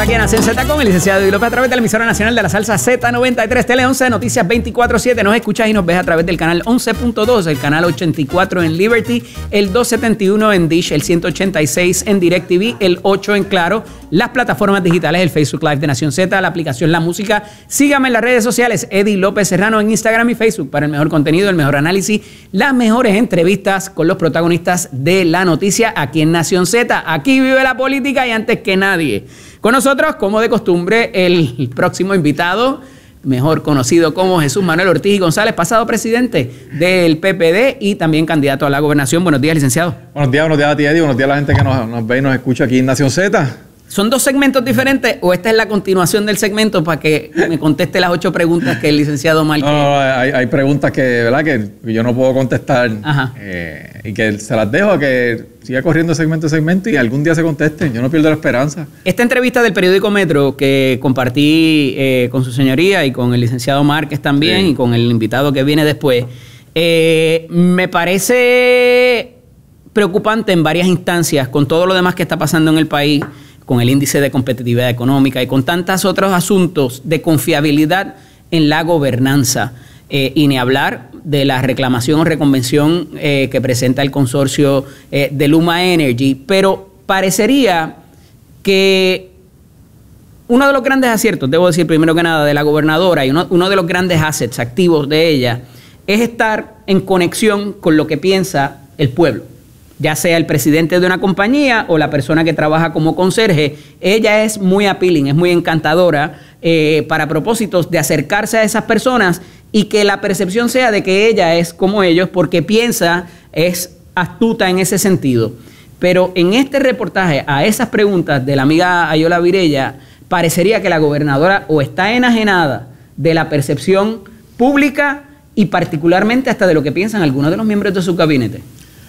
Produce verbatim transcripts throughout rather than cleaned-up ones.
aquí en Nación Z con el licenciado Eddie López a través de la emisora nacional de la salsa Z noventa y tres, Tele once, Noticias veinticuatro siete. Nos escuchas y nos ves a través del canal once punto dos, el canal ochenta y cuatro en Liberty, el doscientos setenta y uno en Dish, el ciento ochenta y seis en DirecTV, el ocho en Claro, las plataformas digitales, el Facebook Live de Nación Z, la aplicación La Música. Sígame en las redes sociales, Eddie López Serrano en Instagram y Facebook para el mejor contenido, el mejor análisis, las mejores entrevistas con los protagonistas de la noticia aquí en Nación Z. Aquí vive la política y antes que nadie. Con nosotros, como de costumbre, el próximo invitado, mejor conocido como Jesús Manuel Ortiz y González, pasado presidente del P P D y también candidato a la gobernación. Buenos días, licenciado. Buenos días, buenos días a ti, Eddie. Buenos días a la gente que nos, nos ve y nos escucha aquí en Nación Z. ¿Son dos segmentos diferentes o esta es la continuación del segmento para que me conteste las ocho preguntas que el licenciado Márquez? No, no, hay, hay preguntas que, ¿verdad? que yo no puedo contestar eh, y que se las dejo a que siga corriendo segmento a segmento y algún día se contesten. Yo no pierdo la esperanza. Esta entrevista del periódico Metro que compartí eh, con su señoría y con el licenciado Márquez también, sí, y con el invitado que viene después, eh, me parece preocupante en varias instancias con todo lo demás que está pasando en el país, con el índice de competitividad económica y con tantos otros asuntos de confiabilidad en la gobernanza. Eh, y ni hablar de la reclamación o reconvención eh, que presenta el consorcio eh, de Luma Energy. Pero parecería que uno de los grandes aciertos, debo decir primero que nada, de la gobernadora y uno, uno de los grandes assets activos de ella es estar en conexión con lo que piensa el pueblo. Ya sea el presidente de una compañía o la persona que trabaja como conserje, ella es muy appealing, es muy encantadora eh, para propósitos de acercarse a esas personas y que la percepción sea de que ella es como ellos porque piensa, es astuta en ese sentido. Pero en este reportaje a esas preguntas de la amiga Ayola Virella, parecería que la gobernadora o está enajenada de la percepción pública y particularmente hasta de lo que piensan algunos de los miembros de su gabinete.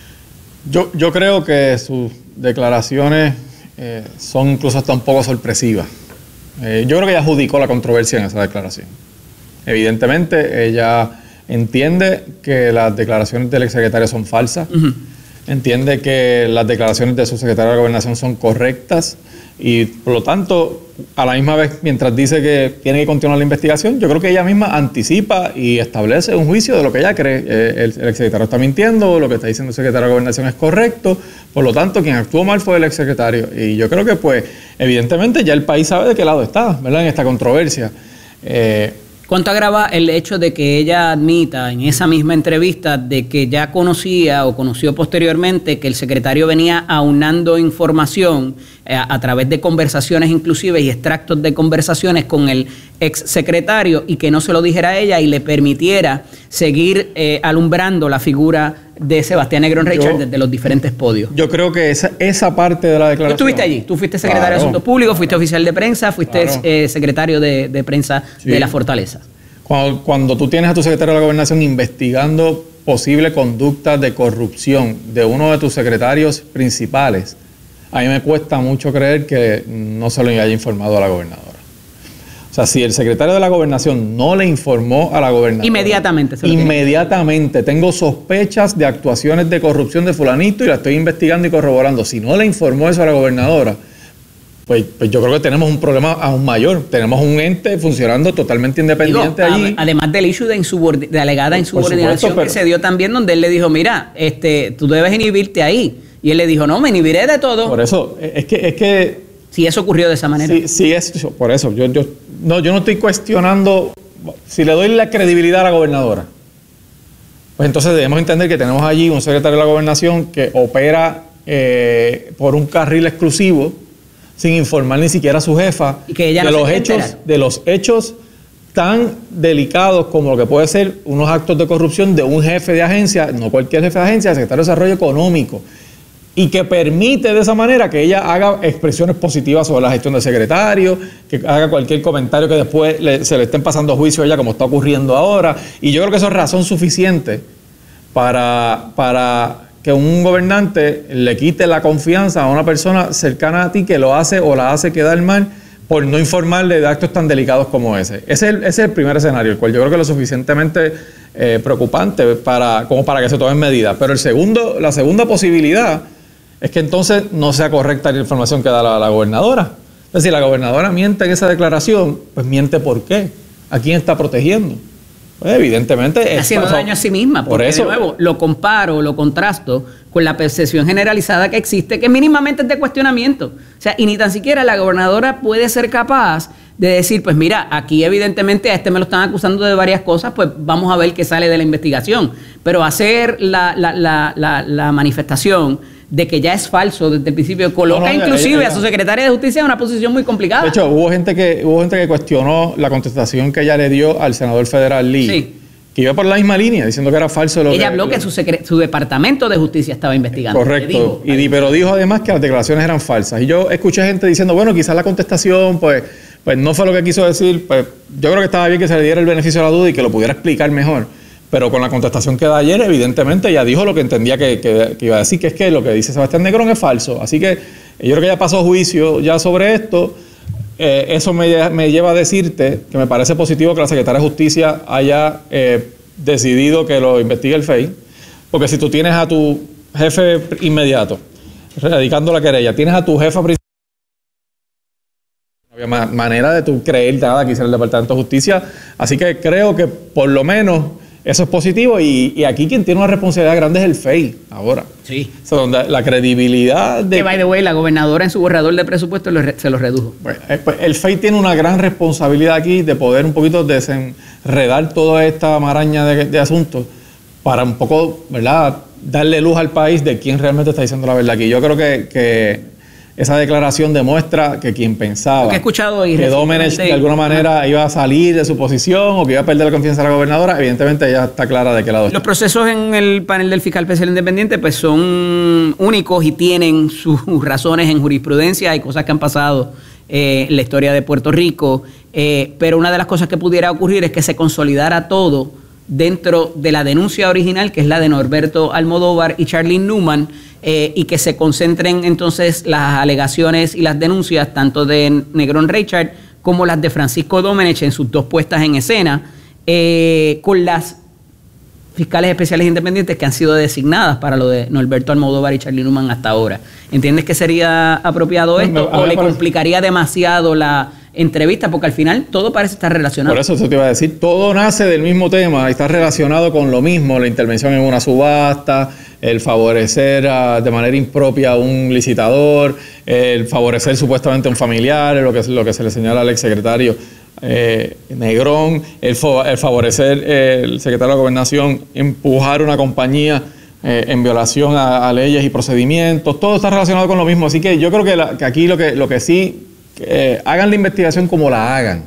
Yo, yo creo que sus declaraciones eh, son incluso hasta un poco sorpresivas. Eh, yo creo que ella adjudicó la controversia en esa declaración. Evidentemente, ella entiende que las declaraciones del exsecretario son falsas, uh-huh. entiende que las declaraciones de su secretario de Gobernación son correctas y, por lo tanto, a la misma vez, mientras dice que tiene que continuar la investigación, yo creo que ella misma anticipa y establece un juicio de lo que ella cree. Eh, el, el exsecretario está mintiendo, lo que está diciendo el secretario de Gobernación es correcto, por lo tanto, quien actuó mal fue el exsecretario. Y yo creo que, pues, evidentemente ya el país sabe de qué lado está, ¿verdad?, en esta controversia. Eh, ¿Cuánto agrava el hecho de que ella admita en esa misma entrevista de que ya conocía o conoció posteriormente que el secretario venía aunando información eh, a través de conversaciones inclusive y extractos de conversaciones con el exsecretario y que no se lo dijera a ella y le permitiera seguir eh, alumbrando la figura de Sebastián Negrón Richard desde los diferentes podios? Yo creo que esa, esa parte de la declaración... Tú estuviste allí, tú fuiste secretario claro. de Asuntos Públicos, fuiste oficial de prensa, fuiste claro. eh, secretario de, de prensa sí. de la Fortaleza. Cuando, cuando tú tienes a tu secretario de la Gobernación investigando posible conducta de corrupción de uno de tus secretarios principales, a mí me cuesta mucho creer que no se lo haya informado a la gobernadora. O sea, si el secretario de la Gobernación no le informó a la gobernadora... Inmediatamente. Se lo inmediatamente. Tengo sospechas de actuaciones de corrupción de fulanito y la estoy investigando y corroborando. Si no le informó eso a la gobernadora, pues, pues yo creo que tenemos un problema aún mayor. Tenemos un ente funcionando totalmente independiente Digo, allí. Además del issue de, insubordin de alegada insubordinación supuesto, pero, que se dio también, donde él le dijo, mira, este, tú debes inhibirte ahí. Y él le dijo, no, me inhibiré de todo. Por eso, es que... Es que si eso ocurrió de esa manera. Sí, sí es, por eso, yo, yo, no, yo no estoy cuestionando, si le doy la credibilidad a la gobernadora, pues entonces debemos entender que tenemos allí un secretario de la Gobernación que opera eh, por un carril exclusivo, sin informar ni siquiera a su jefa y que ella de, no los hechos, de los hechos tan delicados como lo que puede ser unos actos de corrupción de un jefe de agencia, no cualquier jefe de agencia, el secretario de Desarrollo Económico, y que permite de esa manera que ella haga expresiones positivas sobre la gestión del secretario, que haga cualquier comentario que después le, se le estén pasando a juicio a ella, como está ocurriendo ahora. Y yo creo que eso es razón suficiente para, para que un gobernante le quite la confianza a una persona cercana a ti que lo hace o la hace quedar mal por no informarle de actos tan delicados como ese. Ese es el, ese es el primer escenario, el cual yo creo que es lo suficientemente eh, preocupante para, como para que se tomen medidas. Pero el segundo, la segunda posibilidad es que entonces no sea correcta la información que da la, la gobernadora. Entonces, si la gobernadora miente en esa declaración, pues miente ¿por qué? ¿A quién está protegiendo? Pues evidentemente... Está haciendo es, daño a sí misma, porque por eso, de nuevo lo comparo, lo contrasto con la percepción generalizada que existe, que mínimamente es de cuestionamiento. O sea, y ni tan siquiera la gobernadora puede ser capaz de decir, pues mira, aquí evidentemente a este me lo están acusando de varias cosas, pues vamos a ver qué sale de la investigación. Pero hacer la, la, la, la, la manifestación de que ya es falso desde el principio, coloca no, no, inclusive ella, ella, a su secretaria de Justicia en una posición muy complicada. De hecho, hubo gente que hubo gente que cuestionó la contestación que ella le dio al senador federal Lee, sí, que iba por la misma línea, diciendo que era falso. Lo ella que, habló que lo, su, secre, su departamento de justicia estaba investigando. Correcto, dijo, y, pero dijo además que las declaraciones eran falsas. Y yo escuché gente diciendo, bueno, quizás la contestación pues, pues no fue lo que quiso decir. Pues yo creo que estaba bien que se le diera el beneficio de la duda y que lo pudiera explicar mejor. Pero con la contestación que da ayer, evidentemente ella dijo lo que entendía que, que, que iba a decir, que es que lo que dice Sebastián Negrón es falso. Así que yo creo que ya pasó juicio ya sobre esto. Eh, eso me, me lleva a decirte que me parece positivo que la Secretaria de Justicia haya eh, decidido que lo investigue el F E I, porque si tú tienes a tu jefe inmediato radicando la querella, tienes a tu jefa principal, no había manera de tú creer nada que hiciera el Departamento de Justicia. Así que creo que por lo menos eso es positivo, y, y aquí quien tiene una responsabilidad grande es el F E I ahora. Sí. O sea, donde la credibilidad de... Que, by the way, la gobernadora en su borrador de presupuesto lo re, se lo redujo. Pues, pues el F E I tiene una gran responsabilidad aquí de poder un poquito desenredar toda esta maraña de, de asuntos para un poco, ¿verdad?, darle luz al país de quién realmente está diciendo la verdad aquí. Yo creo que... que esa declaración demuestra que quien pensaba que, he escuchado que Domenech de alguna manera iba a salir de su posición o que iba a perder la confianza de la gobernadora, evidentemente ya está clara de qué lado está. Los procesos en el panel del fiscal especial independiente pues son únicos y tienen sus razones en jurisprudencia. Hay cosas que han pasado eh, en la historia de Puerto Rico, eh, pero una de las cosas que pudiera ocurrir es que se consolidara todo dentro de la denuncia original, que es la de Norberto Almodóvar y Charlene Newman, eh, y que se concentren entonces las alegaciones y las denuncias tanto de Negrón Reichard como las de Francisco Domenech en sus dos puestas en escena, eh, con las fiscales especiales independientes que han sido designadas para lo de Norberto Almodóvar y Charlene Newman hasta ahora. ¿Entiendes que sería apropiado esto o le complicaría demasiado la entrevista? Porque al final todo parece estar relacionado. Por eso se te iba a decir, todo nace del mismo tema, está relacionado con lo mismo, la intervención en una subasta, el favorecer a, de manera impropia a un licitador, el favorecer supuestamente a un familiar, lo que, lo que se le señala al exsecretario eh, Negrón, el, el favorecer eh, el secretario de Gobernación, empujar una compañía eh, en violación a, a leyes y procedimientos, todo está relacionado con lo mismo. Así que yo creo que, la, que aquí lo que, lo que sí... Eh, hagan la investigación como la hagan.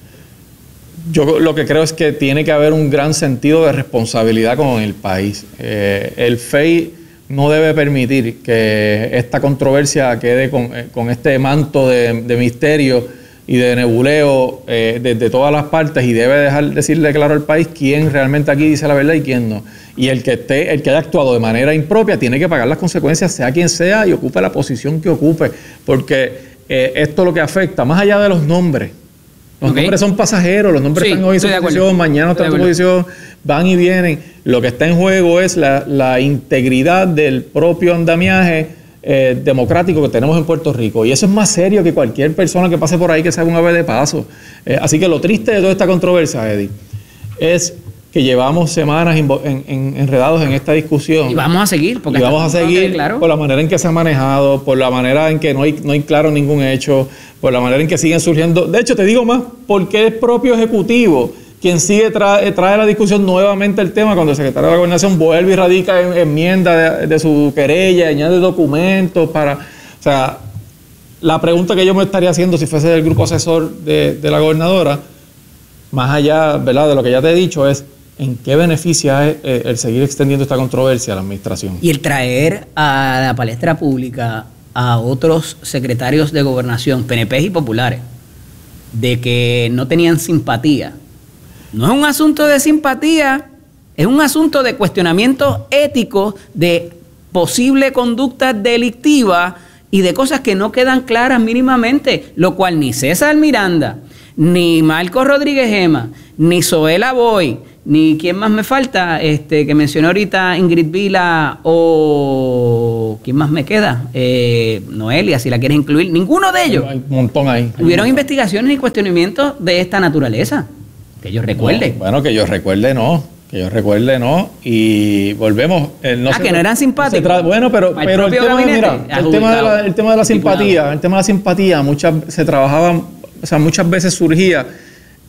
Yo lo que creo es que tiene que haber un gran sentido de responsabilidad con el país. Eh, el F E I no debe permitir que esta controversia quede con, eh, con este manto de, de misterio y de nebuleo eh, desde todas las partes, y debe dejar decirle claro al país quién realmente aquí dice la verdad y quién no. Y el que esté, el que haya actuado de manera impropia tiene que pagar las consecuencias, sea quien sea y ocupe la posición que ocupe, porque Eh, esto lo que afecta, más allá de los nombres. Los okay. nombres son pasajeros, los nombres sí, están hoy en su posición, mañana están en su posición, van y vienen. Lo que está en juego es la, la integridad del propio andamiaje eh, democrático que tenemos en Puerto Rico. Y eso es más serio que cualquier persona que pase por ahí que se haga un ave de paso. Eh, así que lo triste de toda esta controversia, Eddie, es que llevamos semanas en, en, enredados en esta discusión. Y vamos a seguir. Porque y vamos a seguir claro. por la manera en que se ha manejado, por la manera en que no hay, no hay claro ningún hecho, por la manera en que siguen surgiendo. De hecho, te digo más, porque es propio Ejecutivo quien sigue trae, trae la discusión nuevamente el tema cuando el secretario de la Gobernación vuelve y radica en, enmienda de, de su querella, añade documentos para... O sea, la pregunta que yo me estaría haciendo si fuese del grupo asesor de, de la gobernadora, más allá, ¿verdad?, de lo que ya te he dicho, es ¿en qué beneficia eh, el seguir extendiendo esta controversia a la administración? Y el traer a la palestra pública a otros secretarios de gobernación, P N P y populares, de que no tenían simpatía. No es un asunto de simpatía, es un asunto de cuestionamiento ético, de posible conducta delictiva y de cosas que no quedan claras mínimamente, lo cual ni César Miranda, ni Marco Rodríguez Gema, ni Zoela Boy, ni quién más me falta, este que mencionó ahorita Ingrid Vila o quién más me queda, eh, Noelia, si la quieres incluir, ninguno de ellos. Hay un montón ahí. Hubieron investigaciones y cuestionamientos de esta naturaleza, que yo recuerde. No, bueno, que yo recuerde no, que yo recuerde no, y volvemos. Eh, no ah, que no eran simpáticos. No bueno, pero, pero el, tema, mira, el, tema de la, el tema de la simpatía, el tema de la simpatía, muchas se trabajaba, o sea, muchas veces surgía